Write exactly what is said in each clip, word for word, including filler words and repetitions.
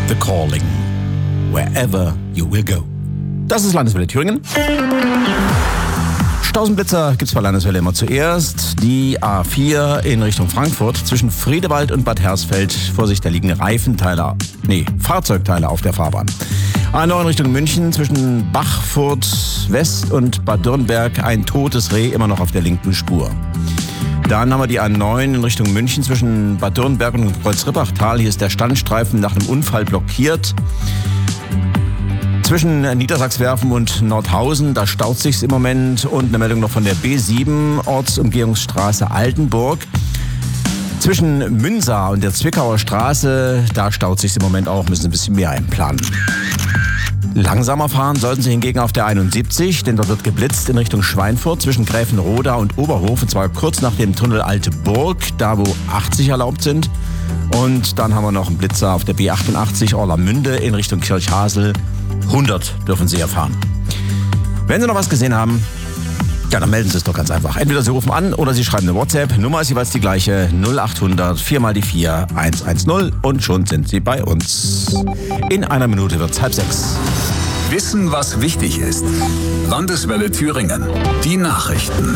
The Calling. Wherever you will go. Das ist Landeswelle Thüringen. Stausenblitzer gibt's bei Landeswelle immer zuerst. Die A vier in Richtung Frankfurt zwischen Friedewald und Bad Hersfeld. Vorsicht, da liegen Reifenteile, nee, Fahrzeugteile auf der Fahrbahn. A neun Richtung München zwischen Bachfurt West und Bad Dürnberg. Ein totes Reh immer noch auf der linken Spur. Dann haben wir die A neun in Richtung München zwischen Bad Dürnberg und Kreuzrippachtal. Hier ist der Standstreifen nach einem Unfall blockiert. Zwischen Niedersachswerfen und Nordhausen, da staut sich's im Moment. Und eine Meldung noch von der B sieben, Ortsumgehungsstraße Altenburg. Zwischen Münsa und der Zwickauer Straße, da staut sich's im Moment auch, müssen Sie ein bisschen mehr einplanen. Langsamer fahren sollten Sie hingegen auf der einundsiebzig, denn dort wird geblitzt in Richtung Schweinfurt zwischen Gräfenroda und Oberhof, und zwar kurz nach dem Tunnel Alte Burg, da wo achtzig erlaubt sind. Und dann haben wir noch einen Blitzer auf der B achtundachtzig Orlamünde in Richtung Kirchhasel. hundert dürfen Sie erfahren. Wenn Sie noch was gesehen haben, ja, dann melden Sie es doch ganz einfach. Entweder Sie rufen an oder Sie schreiben eine WhatsApp. Nummer ist jeweils die gleiche, null achthundert vier mal die vier eins eins null, und schon sind Sie bei uns. In einer Minute wird's halb sechs. Wissen, was wichtig ist. Landeswelle Thüringen. Die Nachrichten.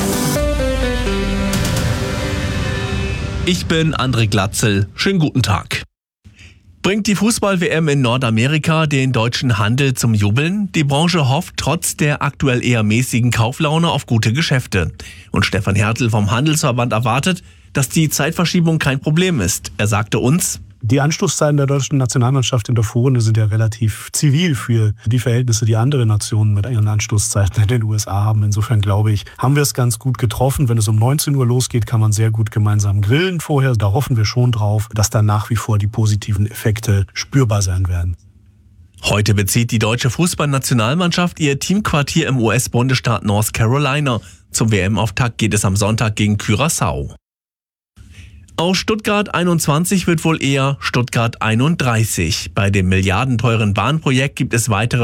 Ich bin André Glatzel. Schönen guten Tag. Bringt die Fußball-W M in Nordamerika den deutschen Handel zum Jubeln? Die Branche hofft trotz der aktuell eher mäßigen Kauflaune auf gute Geschäfte. Und Stefan Hertel vom Handelsverband erwartet, dass die Zeitverschiebung kein Problem ist. Er sagte uns: Die Anstoßzeiten der deutschen Nationalmannschaft in der Vorrunde sind ja relativ zivil für die Verhältnisse, die andere Nationen mit ihren Anstoßzeiten in den U S A haben. Insofern glaube ich, haben wir es ganz gut getroffen. Wenn es um neunzehn Uhr losgeht, kann man sehr gut gemeinsam grillen vorher. Da hoffen wir schon drauf, dass da nach wie vor die positiven Effekte spürbar sein werden. Heute bezieht die deutsche Fußballnationalmannschaft ihr Teamquartier im U S-Bundesstaat North Carolina. Zum W M-Auftakt geht es am Sonntag gegen Curaçao. Aus Stuttgart einundzwanzig wird wohl eher Stuttgart einunddreißig. Bei dem milliardenteuren Bahnprojekt gibt es weitere